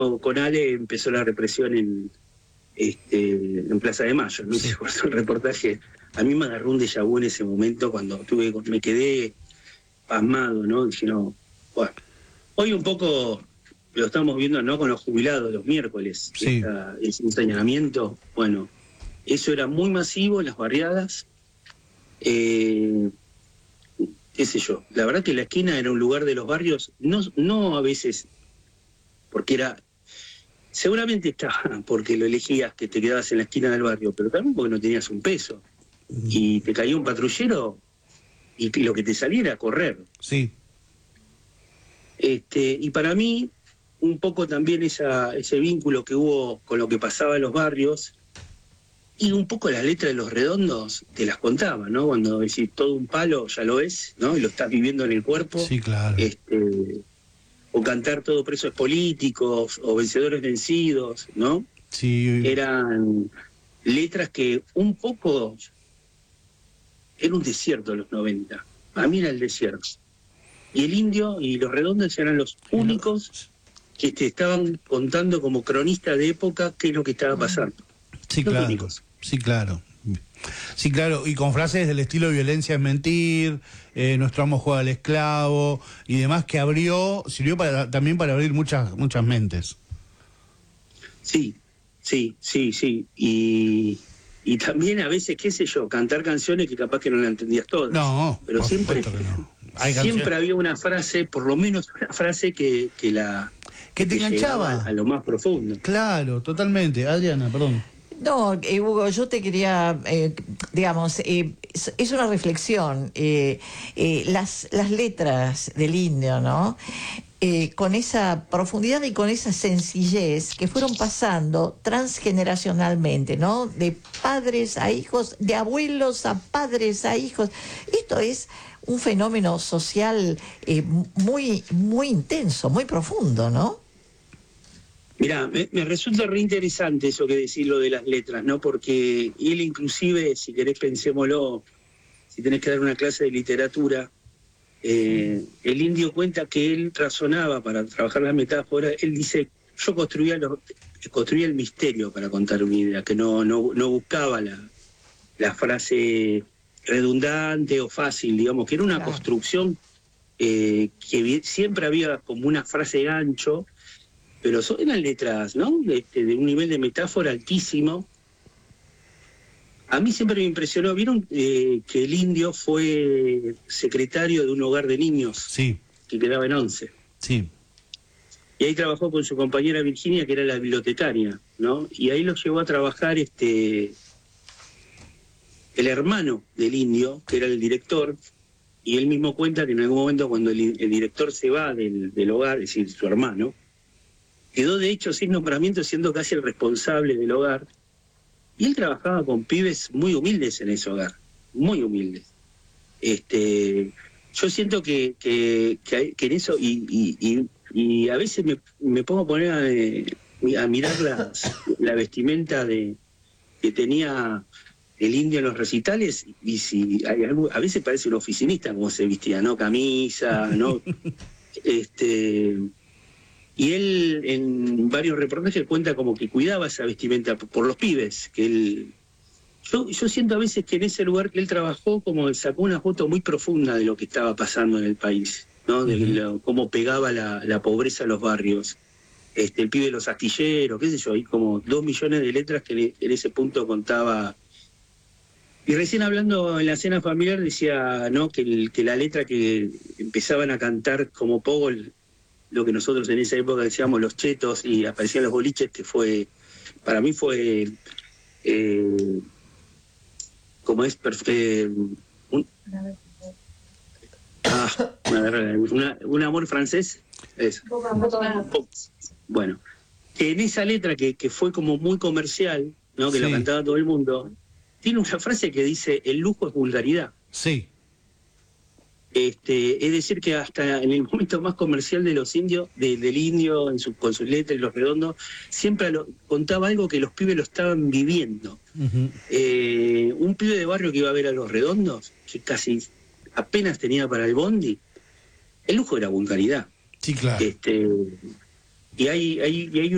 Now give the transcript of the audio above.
con Ale empezó la represión en Plaza de Mayo, ¿no? Sí. Por eso el reportaje, a mí me agarró un déjà vu en ese momento cuando me quedé pasmado, ¿no? Dije, no, bueno, hoy un poco lo estamos viendo, ¿no? Con los jubilados los miércoles, Sí. Ese ensañamiento, bueno, eso era muy masivo en las barriadas, qué sé yo, la verdad que la esquina era un lugar de los barrios, no a veces, porque seguramente estaba porque lo elegías que te quedabas en la esquina del barrio, pero también porque no tenías un peso, y te caía un patrullero, y lo que te salía era correr. Sí. Y para mí, un poco también ese vínculo que hubo con lo que pasaba en los barrios, y un poco las letras de Los Redondos te las contaba, ¿no? Cuando decís todo un palo, ya lo es, ¿no? Y lo estás viviendo en el cuerpo. Sí, claro. O cantar todo presos políticos, o vencedores vencidos, ¿no? Sí. Eran letras que un poco era un desierto en los 90. A mí era el desierto. Y el Indio y Los Redondos eran los únicos que te estaban contando como cronista de época qué es lo que estaba pasando. Sí, los claro. únicos. Sí, claro. Sí, claro, y con frases del estilo violencia es mentir, nuestro amo juega al esclavo y demás, que sirvió también para abrir muchas mentes. Sí. Y también a veces, qué sé yo, cantar canciones que capaz que no las entendías todas. No, pero por siempre, supuesto que no. siempre había una frase, por lo menos una frase que te enganchaba a lo más profundo. Claro, totalmente. Adriana, perdón. No, Hugo, yo te quería, digamos, es una reflexión. Las letras del Indio, ¿no? Con esa profundidad y con esa sencillez que fueron pasando transgeneracionalmente, ¿no? De padres a hijos, de abuelos a padres a hijos. Esto es un fenómeno social muy, muy intenso, muy profundo, ¿no? Mirá, me resulta re interesante eso que decís, lo de las letras, ¿no? Porque él inclusive, si querés pensémoslo, si tenés que dar una clase de literatura, el Indio cuenta que él razonaba para trabajar las metáforas, él dice, yo construía el misterio para contar una idea, que no buscaba la frase redundante o fácil, digamos, que era una construcción que siempre había como una frase gancho, pero eran letras, ¿no? De un nivel de metáfora altísimo. A mí siempre me impresionó, ¿vieron que el Indio fue secretario de un hogar de niños? Sí. Que quedaba en Once. Sí. Y ahí trabajó con su compañera Virginia, que era la bibliotecaria, ¿no? Y ahí lo llevó a trabajar el hermano del Indio, que era el director, y él mismo cuenta que en algún momento cuando el director se va del hogar, es decir, su hermano, quedó de hecho sin nombramiento, siendo casi el responsable del hogar, y él trabajaba con pibes muy humildes en ese hogar, muy humildes. Yo siento que en eso, y a veces me pongo a poner a mirar la vestimenta que tenía el Indio en los recitales, y si hay a veces parece un oficinista como se vestía, ¿no? Camisa, ¿no? Y él en varios reportajes cuenta como que cuidaba esa vestimenta por los pibes, que él... Yo siento a veces que en ese lugar que él trabajó como sacó una foto muy profunda de lo que estaba pasando en el país, ¿no? De cómo pegaba la pobreza a los barrios. El pibe de los astilleros, qué sé yo, hay como 2 millones de letras que en ese punto contaba. Y recién hablando en la cena familiar decía, ¿no? Que la letra que empezaban a cantar como poco lo que nosotros en esa época decíamos los chetos y aparecían los boliches, que para mí fue como es un amor francés. Eso. Bueno, que en esa letra que fue como muy comercial, ¿no? Que lo cantaba todo el mundo, tiene una frase que dice, el lujo es vulgaridad. Sí. Es decir que hasta en el momento más comercial de los indios, del Indio con sus letras y Los Redondos, siempre contaba algo que los pibes lo estaban viviendo. Un pibe de barrio que iba a ver a Los Redondos, que casi apenas tenía para el bondi, el lujo era vulgaridad. Sí, claro. Y hay